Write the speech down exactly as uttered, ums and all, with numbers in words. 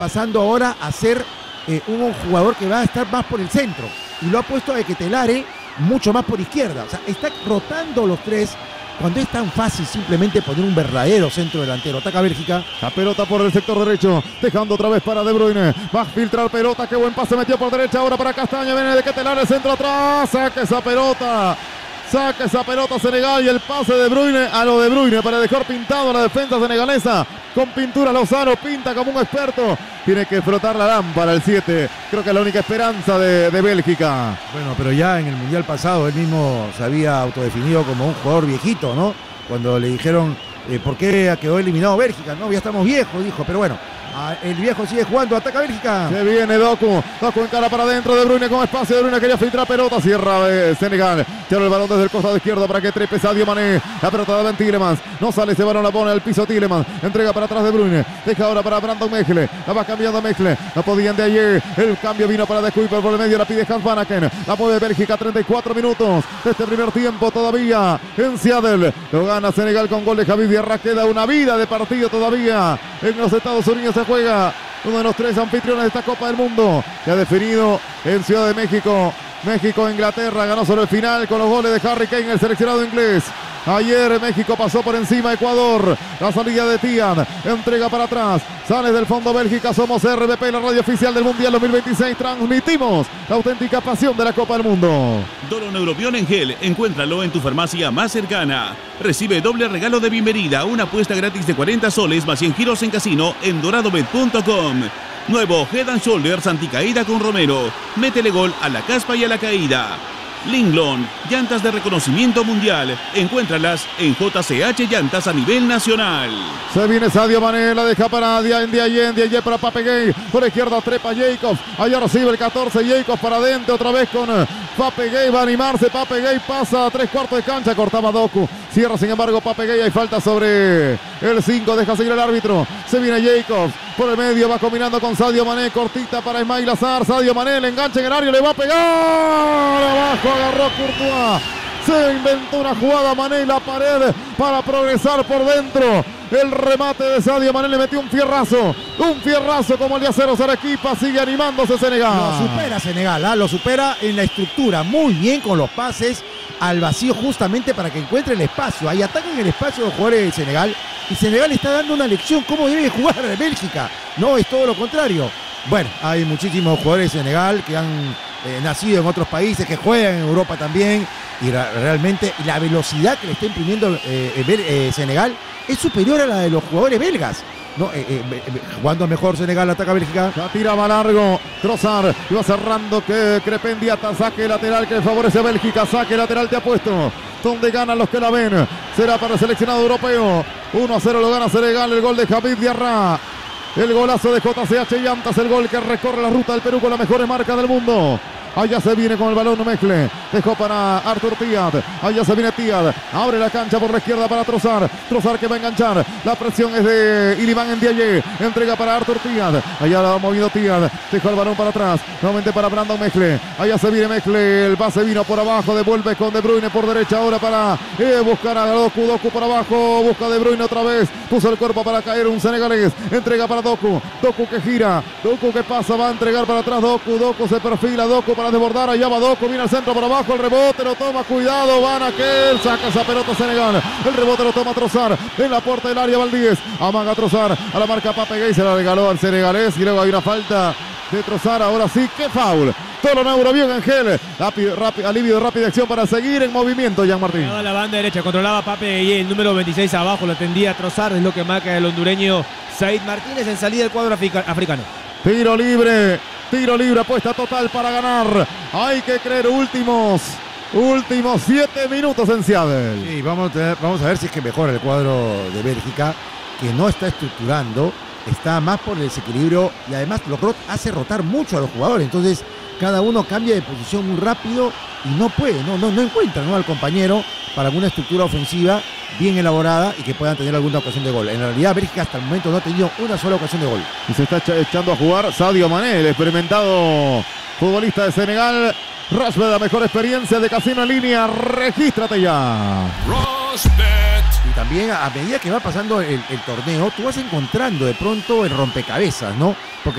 pasando ahora a ser eh, un jugador que va a estar más por el centro. Y lo ha puesto a Eketelare mucho más por izquierda. O sea, está rotando los tres cuando es tan fácil simplemente poner un verdadero centro delantero. Ataca Bélgica. La pelota por el sector derecho, dejando otra vez para De Bruyne. Va a filtrar pelota, qué buen pase metió por derecha. Ahora para Castaño, viene de Eketelare, centro atrás. Saca esa pelota. Saca esa pelota Senegal y el pase de De Bruyne a lo De Bruyne para dejar pintado a la defensa senegalesa. Con pintura Lozano, pinta como un experto. Tiene que frotar la lámpara el siete. Creo que es la única esperanza de, de Bélgica. Bueno, pero ya en el Mundial pasado él mismo se había autodefinido como un jugador viejito, ¿no? Cuando le dijeron eh, por qué quedó eliminado Bélgica. No, ya estamos viejos, dijo, pero bueno. El viejo sigue jugando, ataca Bélgica. Se viene Doku, Doku en cara para adentro, De Bruyne con espacio, De Bruyne quería filtrar pelota, cierra eh, Senegal, tira el balón desde el costado izquierdo para que trepe Sadio Mané, la pelota de Ben Tielemans, no sale ese balón, la pone al piso Tielemans, entrega para atrás De Bruyne, deja ahora para Brandon Mechele, la va cambiando Mechele, no podían de ayer, el cambio vino para De Kuyper por el medio, la pide Hans Vanaken, la mueve Bélgica, treinta y cuatro minutos de este primer tiempo todavía en Seattle, lo gana Senegal con gol de Javi Diarra, queda una vida de partido todavía en los Estados Unidos. Se juega uno de los tres anfitriones de esta Copa del Mundo que ha definido en Ciudad de México. México, Inglaterra ganó sobre el final con los goles de Harry Kane, el seleccionado inglés. Ayer México pasó por encima a Ecuador. La salida de Tian, entrega para atrás, sale del fondo Bélgica. Somos R B P, la radio oficial del Mundial dos mil veintiséis. Transmitimos la auténtica pasión de la Copa del Mundo. Dolo Neurobión en gel, encuéntralo en tu farmacia más cercana. Recibe doble regalo de bienvenida, una apuesta gratis de cuarenta soles más cien giros en casino en doradobet punto com. Nuevo Head and Shoulders anticaída con Romero. Métele gol a la caspa y a la caída. Linglong, llantas de reconocimiento mundial. Encuéntralas en J C H Llantas a nivel nacional. Se viene Sadio Mané, la deja para Ndiaye, Ndiaye para Pape Gueye. Por la izquierda trepa Jacobs. Allá recibe el catorce, Jacobs para adentro otra vez con Pape Gueye. Va a animarse, Pape Gueye pasa a tres cuartos de cancha, cortaba Doku. Cierra sin embargo Pape Gueye, hay falta sobre el cinco, deja seguir el árbitro. Se viene Jacobs, por el medio va combinando con Sadio Mané, cortita para Ismail Azar. Sadio Mané, le engancha en el área, le va a pegar. Abajo agarró Courtois. Se inventó una jugada Mané y la pared para progresar por dentro. El remate de Sadio Mané le metió un fierrazo. Un fierrazo como el de Aceros Arequipa. Sigue animándose Senegal. Lo supera Senegal, ¿eh? Lo supera en la estructura. Muy bien con los pases al vacío justamente para que encuentre el espacio. Ahí atacan el espacio los jugadores de Senegal. Y Senegal está dando una lección cómo debe jugar Bélgica. No, es todo lo contrario. Bueno, hay muchísimos jugadores de Senegal que han eh, nacido en otros países, que juegan en Europa también. Y realmente la velocidad que le está imprimiendo eh, eh, Senegal es superior a la de los jugadores belgas. No, eh, eh, eh, jugando mejor Senegal, ataca Bélgica. La tiraba largo, Trossard iba cerrando, que Crependiata, saque lateral que favorece a Bélgica, saque lateral te ha puesto. Donde ganan los que la ven, será para el seleccionado europeo. uno a cero lo gana Senegal, el gol de Javid Diarra. El golazo de J C H Llantas, el gol que recorre la ruta del Perú con las mejores marcas del mundo. Allá se viene con el balón Mechele. Dejó para Arthur Tiad. Allá se viene Tiad. Abre la cancha por la izquierda para Trossard. Trossard que va a enganchar. La presión es de Iliman Ndiaye. Entrega para Arthur Tiad. Allá la ha movido Tiad. Dejó el balón para atrás. Nuevamente para Brandon Mechele. Allá se viene Mechele. El pase vino por abajo. Devuelve con De Bruyne por derecha. Ahora para eh, buscar a Doku. Doku por abajo. Busca De Bruyne otra vez. Puso el cuerpo para caer un senegalés. Entrega para Doku. Doku que gira. Doku que pasa. Va a entregar para atrás Doku. Doku se perfila. Doku para desbordar, allá va Doku, viene al centro por abajo, el rebote lo toma, cuidado, Van Akel, saca esa pelota Senegal, el rebote lo toma Trossard, en la puerta del área Valdíez, amaga Trossard, a la marca Pape Gueye, se la regaló al senegalés y luego hay una falta de Trossard, ahora sí, qué foul. Dolo Neurobión en gel, alivio de rápida acción para seguir en movimiento, Jean Martín. A la banda derecha, controlaba Pape Gueye, el número veintiséis abajo, lo tendía Trossard, es lo que marca el hondureño Said Martínez en salida del cuadro africano. Tiro libre, tiro libre, apuesta total para ganar. Hay que creer, últimos, últimos siete minutos en Seattle. Sí, vamos a, tener, vamos a ver si es que mejora el cuadro de Bélgica, que no está estructurando, está más por el desequilibrio y además lo hace rotar mucho a los jugadores. Entonces, cada uno cambia de posición muy rápido y no puede, no, no, no encuentra, ¿no?, al compañero para alguna estructura ofensiva bien elaborada y que puedan tener alguna ocasión de gol. En realidad Bélgica hasta el momento no ha tenido una sola ocasión de gol. Y se está echando a jugar Sadio Mané, el experimentado futbolista de Senegal. Rashford, la mejor experiencia de casino en línea. Regístrate ya. Rosbet. también a medida que va pasando el, el torneo, tú vas encontrando de pronto el rompecabezas, ¿no? Porque